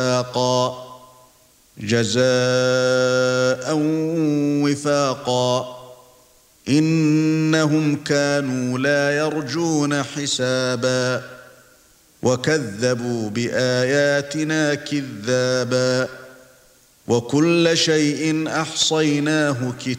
جزاء وفاقا إنهم كانوا لا يرجون حسابا وكذبوا بآياتنا كذابا وكل شيء أحصيناه كتابا